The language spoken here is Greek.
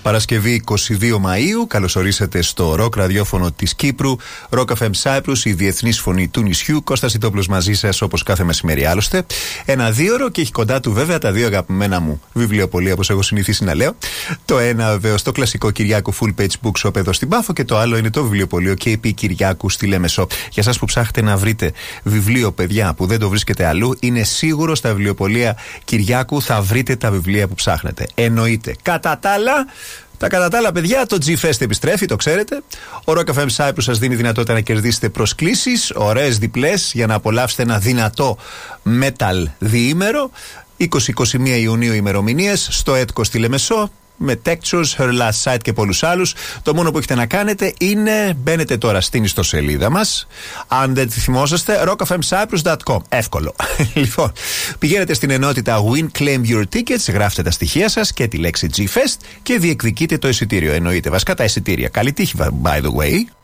Παρασκευή 22 Μαΐου. Καλώς ορίσατε στο ροκ ραδιόφωνο της Κύπρου. Rock FM Cyprus, η διεθνής φωνή του νησιού. Κώστας Ιτόπουλος μαζί σας όπως κάθε μεσημέρι άλλωστε. Ένα δίωρο και έχει κοντά του βέβαια τα δύο αγαπημένα μου βιβλιοπωλεία όπως έχω συνηθίσει να λέω. Το ένα βεβαίως το κλασικό Κυριάκου Full Page Bookshop εδώ στην Πάφο και το άλλο είναι το βιβλιοπωλείο KP Κυριάκου στη Λέμεσο. Για εσάς που ψάχνετε να βρείτε βιβλίο, παιδιά, που δεν το βρίσκετε αλλού, είναι σίγουρο στα βιβλιοπωλεία Κυριάκου θα βρείτε τα βιβλία που ψάχνετε. Εννοείται. Κατά τα άλλα, παιδιά, το G-Fest επιστρέφει, το ξέρετε. Ο Rock FM Cyprus σας δίνει δυνατότητα να κερδίσετε προσκλήσεις, ωραίες διπλές για να απολαύσετε ένα δυνατό metal διήμερο. 20-21 Ιουνίου ημερομηνίες στο έτκο στη Λεμεσό. Με Textures, Her Last Sight και πολλούς άλλους. Το μόνο που έχετε να κάνετε είναι μπαίνετε τώρα στην ιστοσελίδα μας. Αν δεν τη θυμόσαστε, rockfmcyprus.com. Εύκολο. Λοιπόν, πηγαίνετε στην ενότητα Win Claim Your Tickets, γράφετε τα στοιχεία σας και τη λέξη G-Fest και διεκδικείτε το εισιτήριο. Εννοείται βασικά τα εισιτήρια. Καλή τύχη, by the way.